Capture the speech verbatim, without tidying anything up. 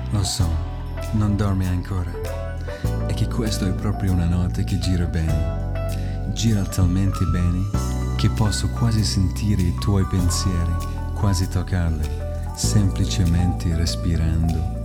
Lo so, non dormi ancora. E che questo è proprio una notte che gira bene. Gira talmente bene che posso quasi sentire i tuoi pensieri, quasi toccarli, semplicemente respirando